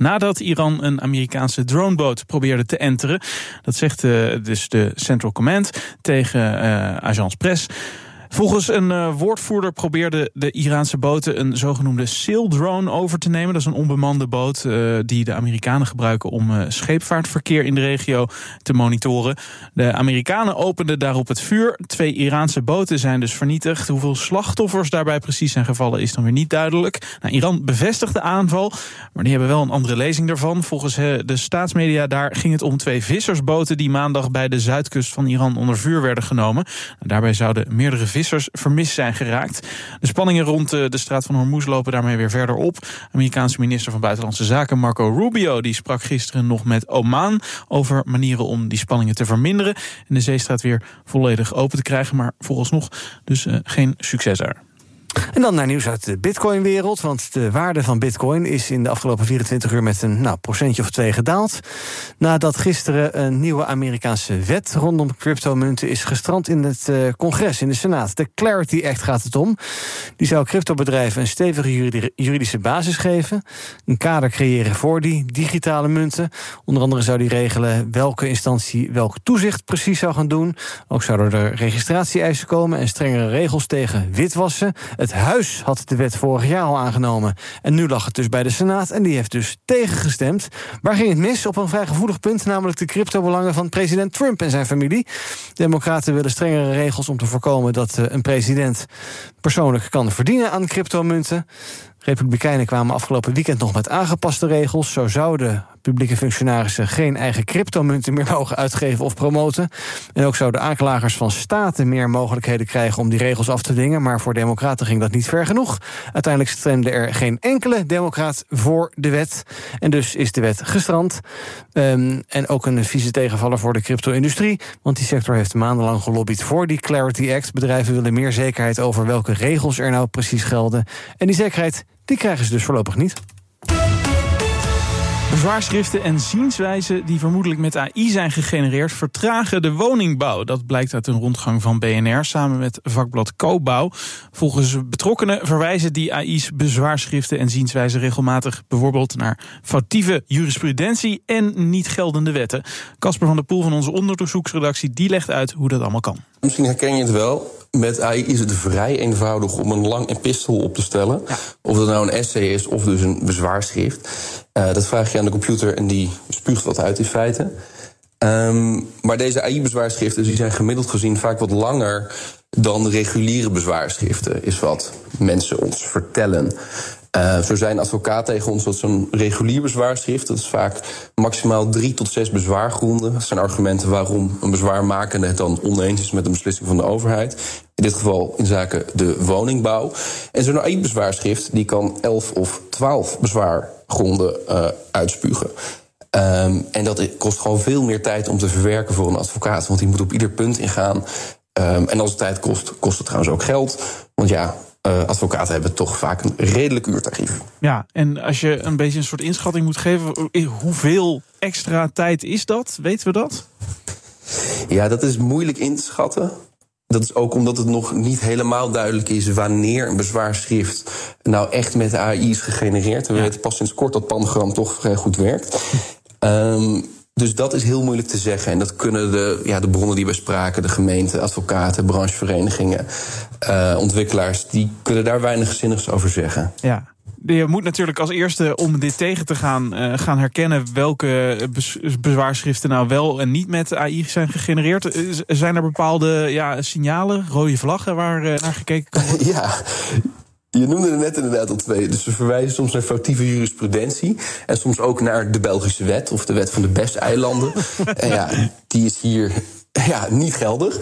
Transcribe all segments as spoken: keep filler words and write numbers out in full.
nadat Iran een Amerikaanse droneboot probeerde te enteren. Dat zegt uh, dus de Central Command tegen uh, Agence Presse. Volgens een uh, woordvoerder probeerden de Iraanse boten een zogenoemde sail drone over te nemen. Dat is een onbemande boot uh, die de Amerikanen gebruiken om uh, scheepvaartverkeer in de regio te monitoren. De Amerikanen openden daarop het vuur. Twee Iraanse boten zijn dus vernietigd. Hoeveel slachtoffers daarbij precies zijn gevallen is dan weer niet duidelijk. Nou, Iran bevestigt de aanval, maar die hebben wel een andere lezing daarvan. Volgens uh, de staatsmedia daar ging het om twee vissersboten die maandag bij de zuidkust van Iran onder vuur werden genomen. Nou, daarbij zouden meerdere vissers vermist zijn geraakt. De spanningen rond de straat van Hormuz lopen daarmee weer verder op. Amerikaanse minister van Buitenlandse Zaken Marco Rubio die sprak gisteren nog met Oman over manieren om die spanningen te verminderen en de zeestraat weer volledig open te krijgen, maar vooralsnog dus uh, geen succes daar. En dan naar nieuws uit de bitcoinwereld, want de waarde van bitcoin is in de afgelopen vierentwintig uur met een nou, procentje of twee gedaald. Nadat gisteren een nieuwe Amerikaanse wet rondom cryptomunten is gestrand in het uh, congres, in de Senaat. De Clarity Act gaat het om. Die zou cryptobedrijven een stevige juridische basis geven, een kader creëren voor die digitale munten. Onder andere zou die regelen welke instantie welk toezicht precies zou gaan doen. Ook zouden er registratie-eisen komen en strengere regels tegen witwassen. Het Huis had de wet vorig jaar al aangenomen. En nu lag het dus bij de Senaat en die heeft dus tegengestemd. Waar ging het mis? Op een vrij gevoelig punt, namelijk de cryptobelangen van president Trump en zijn familie. Democraten willen strengere regels om te voorkomen dat een president persoonlijk kan verdienen aan cryptomunten. Republikeinen kwamen afgelopen weekend nog met aangepaste regels. Zo zouden publieke functionarissen geen eigen cryptomunten meer mogen uitgeven of promoten. En ook zouden aanklagers van staten meer mogelijkheden krijgen om die regels af te dwingen. Maar voor democraten ging dat niet ver genoeg. Uiteindelijk stemde er geen enkele democraat voor de wet. En dus is de wet gestrand. Um, en ook een vieze tegenvaller voor de crypto-industrie. Want die sector heeft maandenlang gelobbyd voor die Clarity Act. Bedrijven willen meer zekerheid over welke regels er nou precies gelden. En die zekerheid die krijgen ze dus voorlopig niet. Bezwaarschriften en zienswijzen die vermoedelijk met A I zijn gegenereerd vertragen de woningbouw. Dat blijkt uit een rondgang van B N R samen met vakblad Koopbouw. Volgens betrokkenen verwijzen die A I's bezwaarschriften en zienswijzen regelmatig bijvoorbeeld naar foutieve jurisprudentie en niet geldende wetten. Casper van der Poel van onze onderzoeksredactie die legt uit hoe dat allemaal kan. Misschien herken je het wel. Met A I is het vrij eenvoudig om een lang epistel op te stellen. Ja. Of dat nou een essay is of dus een bezwaarschrift. Uh, dat vraag je aan de computer en die spuugt wat uit in feite. Um, maar deze A I-bezwaarschriften die zijn gemiddeld gezien vaak wat langer dan de reguliere bezwaarschriften, is wat mensen ons vertellen. Uh, zo zijn advocaat tegen ons dat zo'n regulier bezwaarschrift, dat is vaak maximaal drie tot zes bezwaargronden. Dat zijn argumenten waarom een bezwaarmakende het dan oneens is met een beslissing van de overheid. In dit geval in zaken de woningbouw. En zo'n A I-bezwaarschrift die kan elf of twaalf bezwaargronden uh, uitspugen. Um, en dat kost gewoon veel meer tijd om te verwerken voor een advocaat, want die moet op ieder punt ingaan. Um, en als het tijd kost, kost het trouwens ook geld. Want ja, uh, advocaten hebben toch vaak een redelijk uurtarief. Ja, en als je een beetje een soort inschatting moet geven, hoeveel extra tijd is dat? Weten we dat? Ja, dat is moeilijk in te schatten. Dat is ook omdat het nog niet helemaal duidelijk is wanneer een bezwaarschrift nou echt met A I is gegenereerd. We ja. weten pas sinds kort dat Pangram toch vrij goed werkt. Um, dus dat is heel moeilijk te zeggen. En dat kunnen de, ja, de bronnen die we spraken, de gemeente, advocaten, brancheverenigingen, uh, ontwikkelaars, die kunnen daar weinig zinnigs over zeggen. Ja. Je moet natuurlijk als eerste, om dit tegen te gaan, uh, gaan herkennen welke bez- bezwaarschriften nou wel en niet met A I zijn gegenereerd. Uh, zijn er bepaalde ja, signalen, rode vlaggen waar uh, naar gekeken kan worden? Ja. Je noemde er net inderdaad al twee. Dus we verwijzen soms naar foutieve jurisprudentie. En soms ook naar de Belgische wet, of de wet van de Bes-eilanden. En ja, die is hier ja, niet geldig.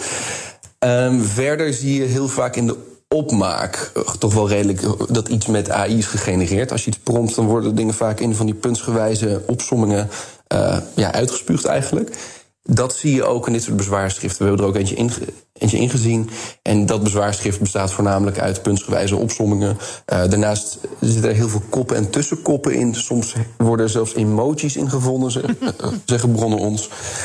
Um, verder zie je heel vaak in de opmaak uh, toch wel redelijk dat iets met A I is gegenereerd. Als je iets prompt, dan worden dingen vaak in van die puntsgewijze opsommingen uh, ja, uitgespuugd eigenlijk. Dat zie je ook in dit soort bezwaarschriften. We hebben er ook eentje, inge- eentje ingezien. En dat bezwaarschrift bestaat voornamelijk uit puntsgewijze opsommingen. Uh, daarnaast zitten er heel veel koppen en tussenkoppen in. Soms worden er zelfs emojis in gevonden, zeg, uh, zeggen bronnen ons.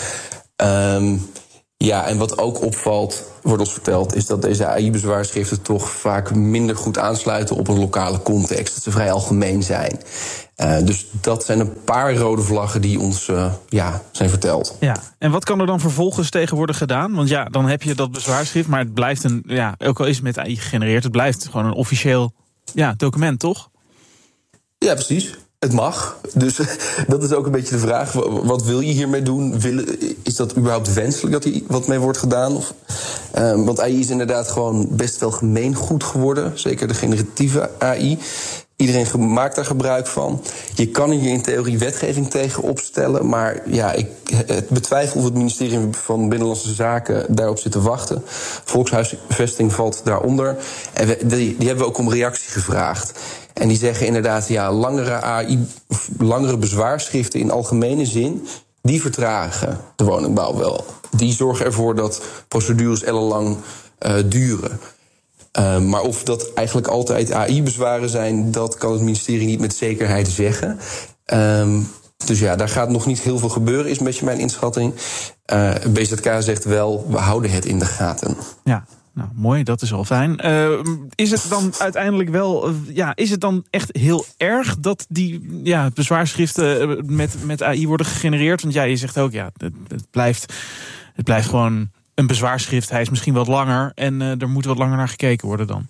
Um, ja, en wat ook opvalt, wordt ons verteld, is dat deze A I-bezwaarschriften toch vaak minder goed aansluiten op een lokale context. Dat ze vrij algemeen zijn. Uh, dus dat zijn een paar rode vlaggen die ons uh, ja, zijn verteld. Ja, en wat kan er dan vervolgens tegen worden gedaan? Want ja, dan heb je dat bezwaarschrift, maar het blijft een, ja, ook al is het met A I gegenereerd, het blijft gewoon een officieel ja, document, toch? Ja, precies. Het mag. Dus dat is ook een beetje de vraag. Wat wil je hiermee doen? Is dat überhaupt wenselijk dat hier wat mee wordt gedaan? Of, um, want A I is inderdaad gewoon best wel gemeengoed geworden. Zeker de generatieve A I. Iedereen maakt daar gebruik van. Je kan hier in theorie wetgeving tegen opstellen. Maar ja, ik betwijfel of het ministerie van Binnenlandse Zaken daarop zit te wachten. Volkshuisvesting valt daaronder. En we, die, die hebben we ook om reactie gevraagd. En die zeggen inderdaad, ja, langere A I, langere bezwaarschriften in algemene zin, die vertragen de woningbouw wel. Die zorgen ervoor dat procedures ellenlang uh, duren. Uh, maar of dat eigenlijk altijd A I-bezwaren zijn, dat kan het ministerie niet met zekerheid zeggen. Um, dus ja, daar gaat nog niet heel veel gebeuren, is een beetje mijn inschatting. Uh, B Z K zegt wel, we houden het in de gaten. Ja. Nou, mooi, dat is al fijn. Uh, is het dan uiteindelijk wel, uh, ja, is het dan echt heel erg dat die ja, bezwaarschriften uh, met, met A I worden gegenereerd? Want ja, je zegt ook, ja, het, het, blijft, het blijft gewoon een bezwaarschrift. Hij is misschien wat langer en uh, er moet wat langer naar gekeken worden dan.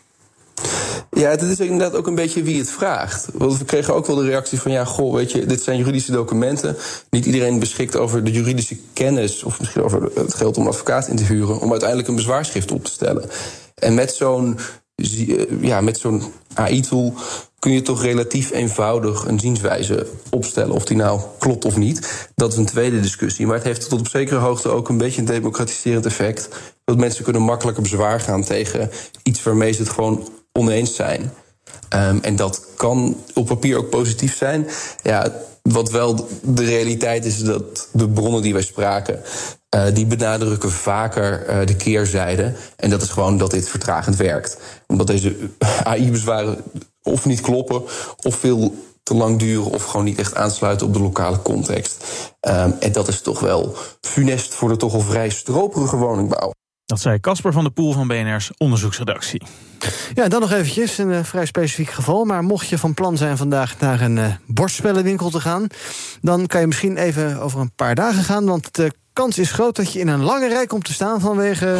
Ja, het is inderdaad ook een beetje wie het vraagt. Want we kregen ook wel de reactie van, ja, goh, weet je, dit zijn juridische documenten. Niet iedereen beschikt over de juridische kennis, of misschien over het geld om een advocaat in te huren, om uiteindelijk een bezwaarschrift op te stellen. En met zo'n, ja, met zo'n A I-tool kun je toch relatief eenvoudig een zienswijze opstellen. Of die nou klopt of niet, dat is een tweede discussie. Maar het heeft tot op zekere hoogte ook een beetje een democratiserend effect. Dat mensen kunnen makkelijker bezwaar gaan tegen iets waarmee ze het gewoon oneens zijn. Um, en dat kan op papier ook positief zijn. Ja, wat wel de realiteit is, dat de bronnen die wij spraken, Uh, die benadrukken vaker uh, de keerzijde. En dat is gewoon dat dit vertragend werkt. Omdat deze A I-bezwaren of niet kloppen, of veel te lang duren, of gewoon niet echt aansluiten op de lokale context. Um, en dat is toch wel funest voor de toch al vrij stroperige woningbouw. Dat zei Casper van de Poel van B N R's onderzoeksredactie. Ja, dan nog eventjes, een uh, vrij specifiek geval. Maar mocht je van plan zijn vandaag naar een uh, bordspellenwinkel te gaan, dan kan je misschien even over een paar dagen gaan, want de kans is groot dat je in een lange rij komt te staan vanwege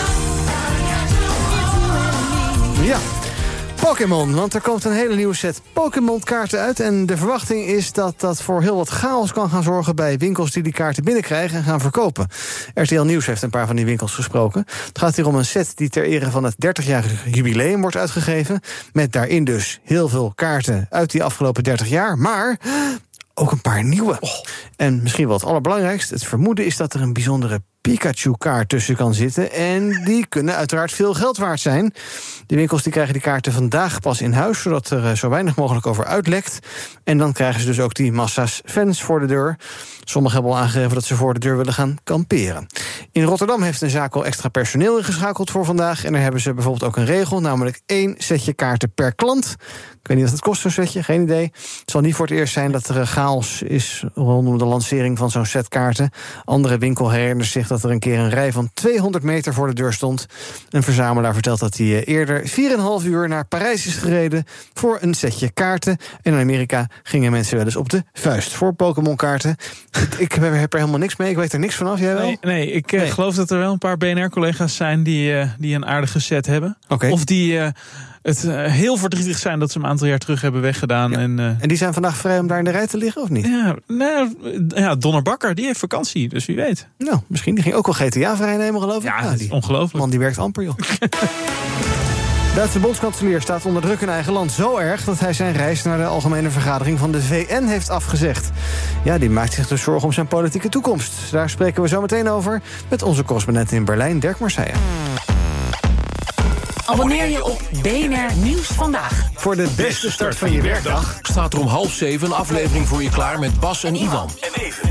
ja, Pokémon. Want er komt een hele nieuwe set Pokémon-kaarten uit. En de verwachting is dat dat voor heel wat chaos kan gaan zorgen bij winkels die die kaarten binnenkrijgen en gaan verkopen. R T L Nieuws heeft een paar van die winkels gesproken. Het gaat hier om een set die ter ere van het dertigjarig jubileum wordt uitgegeven. Met daarin dus heel veel kaarten uit die afgelopen dertig jaar. Maar ook een paar nieuwe. Oh. En misschien wel het allerbelangrijkste, het vermoeden is dat er een bijzondere Pikachu-kaart tussen kan zitten. En die kunnen uiteraard veel geld waard zijn. De winkels die krijgen die kaarten vandaag pas in huis, zodat er zo weinig mogelijk over uitlekt. En dan krijgen ze dus ook die massa's fans voor de deur. Sommigen hebben al aangegeven dat ze voor de deur willen gaan kamperen. In Rotterdam heeft een zaak al extra personeel ingeschakeld voor vandaag. En daar hebben ze bijvoorbeeld ook een regel, namelijk één setje kaarten per klant. Ik weet niet wat het kost, zo'n setje, geen idee. Het zal niet voor het eerst zijn dat er chaos is rondom de lancering van zo'n set kaarten. Andere winkel herinnert zich dat er een keer een rij van tweehonderd meter voor de deur stond. Een verzamelaar vertelt dat hij eerder vier en een half uur naar Parijs is gereden voor een setje kaarten. En in Amerika gingen mensen wel eens op de vuist voor Pokémon-kaarten. Ik heb er helemaal niks mee, ik weet er niks vanaf, jij wel? Nee, nee ik nee. geloof dat er wel een paar B N R-collega's zijn die, uh, die een aardige set hebben. Okay. Of die uh, het uh, heel verdrietig zijn dat ze hem een aantal jaar terug hebben weggedaan. Ja. En, uh, en die zijn vandaag vrij om daar in de rij te liggen, of niet? Ja, nou, ja, Donner Bakker, die heeft vakantie, dus wie weet. Nou, misschien. Die ging ook wel G T A vrijnemen, geloof ik. Ja, ja dat is ongelooflijk. Man, die werkt amper, joh. Duitse bondskanselier staat onder druk in eigen land zo erg dat hij zijn reis naar de algemene vergadering van de V N heeft afgezegd. Ja, die maakt zich dus zorgen om zijn politieke toekomst. Daar spreken we zo meteen over met onze correspondent in Berlijn, Dirk Marseille. Abonneer je op B N R Nieuws Vandaag. Voor de beste start van je werkdag staat er om half zeven een aflevering voor je klaar met Bas en Iwan.